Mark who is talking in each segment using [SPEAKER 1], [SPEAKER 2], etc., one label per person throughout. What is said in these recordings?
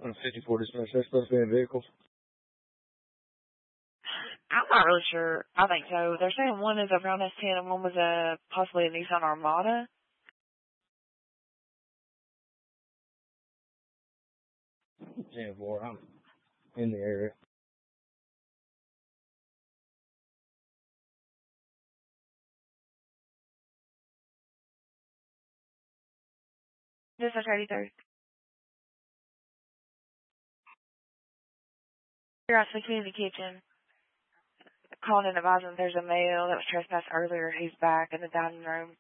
[SPEAKER 1] On a 54 dispatch, that's supposed to be in vehicles.
[SPEAKER 2] I'm not really sure. I think so. They're saying one is a Brown S10 and one was possibly a Nissan Armada.
[SPEAKER 1] 10-4, I'm in the area.
[SPEAKER 2] This is 33rd. You're at the community kitchen. Calling and advising there's a male that was trespassed earlier. He's back in the dining room.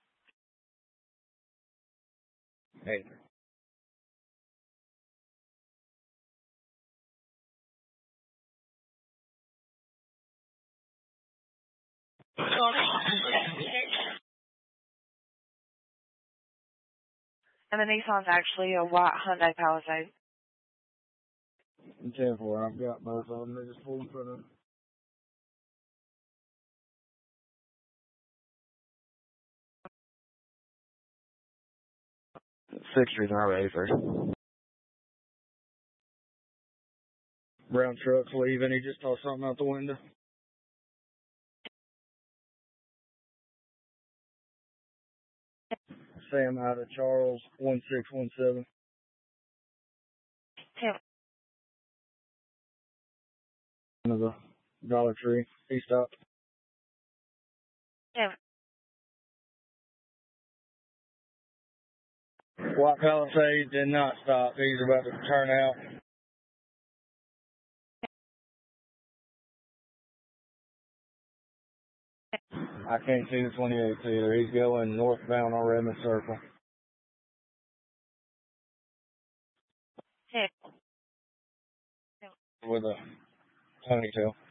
[SPEAKER 1] Hey.
[SPEAKER 2] And the Nissan's actually a white Hyundai Palisade.
[SPEAKER 1] 10-4, I've got both of them. They just pulled in front of them. 6th Highway 81st. Brown truck's leaving. He just tossed something out the window. Sam out of Charles, 1617.
[SPEAKER 2] Tim.
[SPEAKER 1] One of the Dollar Tree. He stopped.
[SPEAKER 2] Tim.
[SPEAKER 1] White Palisade did not stop. He's about to turn out. I can't see the 28 either. He's going northbound on Redmond Circle.
[SPEAKER 2] Tim.
[SPEAKER 1] With a ponytail.